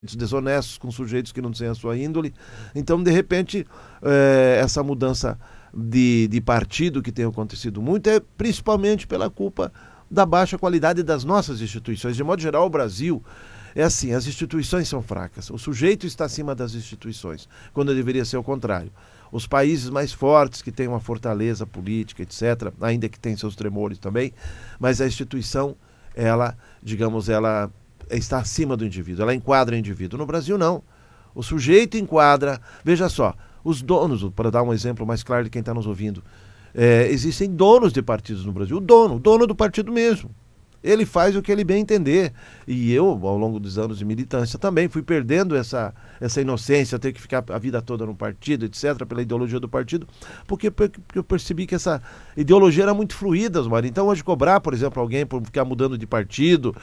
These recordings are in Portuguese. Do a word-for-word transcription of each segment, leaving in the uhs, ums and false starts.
desonestos com sujeitos que não têm a sua índole. Então, de repente, é, essa mudança de, de partido que tem acontecido muito é principalmente pela culpa da baixa qualidade das nossas instituições. De modo geral, o Brasil é assim, as instituições são fracas, o sujeito está acima das instituições, quando deveria ser o contrário. Os países mais fortes, que têm uma fortaleza política, etcétera, ainda que tenham seus tremores também, mas a instituição, ela, digamos, ela está acima do indivíduo, ela enquadra o indivíduo. No Brasil, não. O sujeito enquadra, veja só, os donos, para dar um exemplo mais claro de quem está nos ouvindo, é, existem donos de partidos no Brasil, o dono, o dono do partido mesmo. Ele faz o que ele bem entender. E eu, ao longo dos anos de militância, também fui perdendo essa, essa inocência, ter que ficar a vida toda no partido, etcétera, pela ideologia do partido, porque, porque eu percebi que essa ideologia era muito fluida, Osmar. Então, hoje, cobrar, por exemplo, alguém por ficar mudando de partido,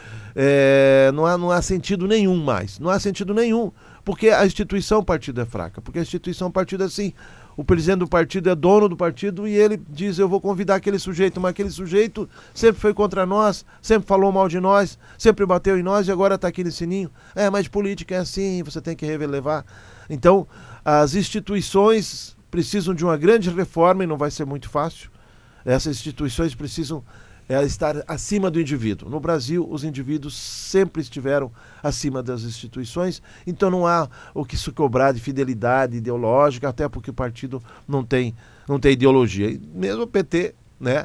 é, não, há, não há sentido nenhum mais. Não há sentido nenhum. Porque a instituição partido é fraca. Porque a instituição partido é assim. O presidente do partido é dono do partido e ele diz, eu vou convidar aquele sujeito, mas aquele sujeito sempre foi contra nós, sempre falou mal de nós, sempre bateu em nós e agora está aqui nesse ninho. É, mas política é assim, você tem que relevar. Então, as instituições precisam de uma grande reforma e não vai ser muito fácil. Essas instituições precisam é, estar acima do indivíduo. No Brasil, os indivíduos sempre estiveram acima das instituições, então não há o que se cobrar de fidelidade ideológica, até porque o partido não tem, não tem ideologia. E mesmo o P T, né?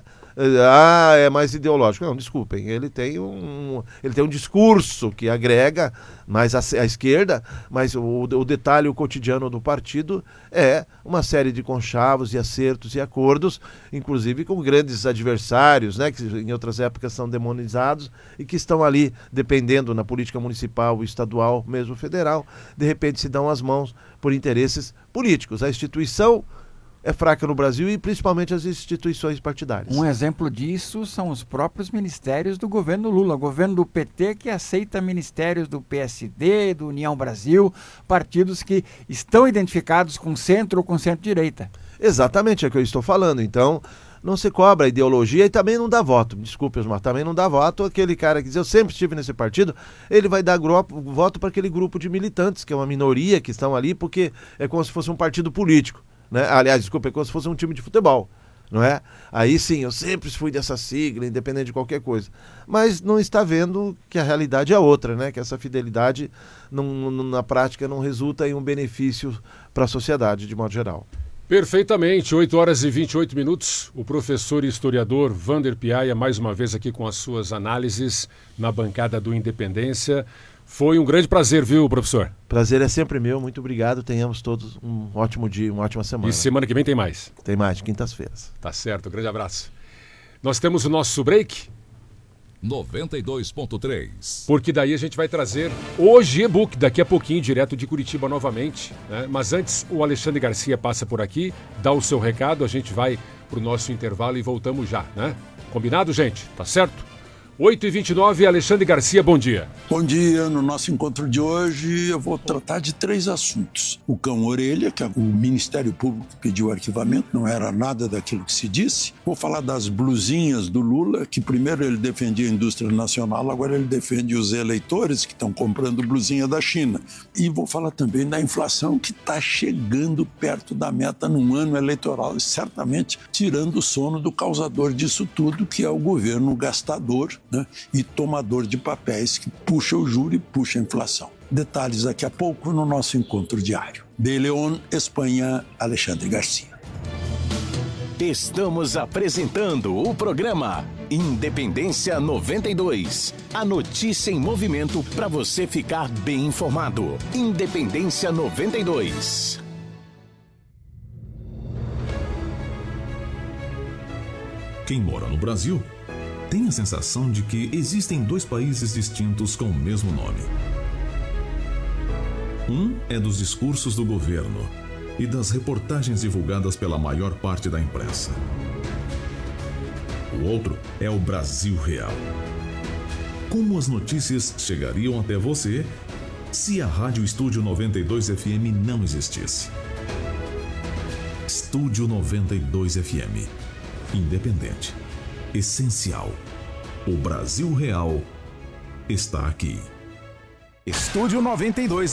Ah, é mais ideológico. Não, desculpem, ele tem um, ele tem um discurso que agrega mais a, a esquerda, mas o, o detalhe, o cotidiano do partido é uma série de conchavos e acertos e acordos, inclusive com grandes adversários, né, que em outras épocas são demonizados e que estão ali, dependendo na política municipal, estadual, mesmo federal, de repente se dão as mãos por interesses políticos. A instituição é fraca no Brasil e principalmente as instituições partidárias. Um exemplo disso são os próprios ministérios do governo Lula, o governo do P T que aceita ministérios do P S D, do União Brasil, partidos que estão identificados com centro ou com centro-direita. Exatamente, é o que eu estou falando. Então, não se cobra a ideologia e também não dá voto. Desculpe, Osmar, também não dá voto. Aquele cara que diz, eu sempre estive nesse partido, ele vai dar grupo, voto para aquele grupo de militantes, que é uma minoria que estão ali, porque é como se fosse um partido político. Né? Aliás, desculpa, é como se fosse um time de futebol, não é? Aí sim, eu sempre fui dessa sigla, independente de qualquer coisa. Mas não está vendo que a realidade é outra, né? Que essa fidelidade, não, na prática, não resulta em um benefício para a sociedade, de modo geral. Perfeitamente, oito horas e vinte e oito minutos. O professor e historiador Wander Piaia, mais uma vez aqui com as suas análises na bancada do Independência. Foi um grande prazer, viu, professor? Prazer é sempre meu, muito obrigado. Tenhamos todos um ótimo dia, uma ótima semana. E semana que vem tem mais? Tem mais, quintas-feiras. Tá certo, um grande abraço. Nós temos o nosso break. noventa e dois ponto três. Porque daí a gente vai trazer hoje e-book, daqui a pouquinho, direto de Curitiba novamente. Né? Mas antes, o Alexandre Garcia passa por aqui, dá o seu recado, a gente vai pro nosso intervalo e voltamos já, né? Combinado, gente? Tá certo? oito e vinte e nove, Alexandre Garcia, bom dia. Bom dia. No nosso encontro de hoje eu vou tratar de três assuntos. O cão-orelha, que o Ministério Público pediu arquivamento, não era nada daquilo que se disse. Vou falar das blusinhas do Lula, que primeiro ele defendia a indústria nacional, agora ele defende os eleitores que estão comprando blusinha da China. E vou falar também da inflação, que está chegando perto da meta num ano eleitoral, e certamente tirando o sono do causador disso tudo, que é o governo gastador, né, e tomador de papéis que puxa o juro e puxa a inflação. Detalhes daqui a pouco no nosso encontro diário. De León, Espanha, Alexandre Garcia. Estamos apresentando o programa Independência noventa e dois. A notícia em movimento para você ficar bem informado. Independência noventa e dois. Quem mora no Brasil tem a sensação de que existem dois países distintos com o mesmo nome. Um é dos discursos do governo e das reportagens divulgadas pela maior parte da imprensa. O outro é o Brasil real. Como as notícias chegariam até você se a Rádio Estúdio noventa e dois F M não existisse? Estúdio noventa e dois F M. Independente. Essencial. O Brasil real está aqui. Estúdio noventa e dois